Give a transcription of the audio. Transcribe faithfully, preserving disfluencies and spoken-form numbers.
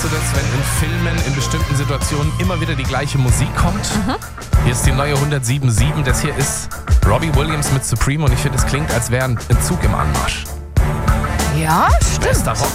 du das, wenn in Filmen, in bestimmten Situationen immer wieder die gleiche Musik kommt? Mhm. Hier ist die neue hundertsieben Komma sieben. Das hier ist Robbie Williams mit Supreme und ich finde, es klingt, als wäre ein Zug im Anmarsch. Ja, stimmt. Bester Rock.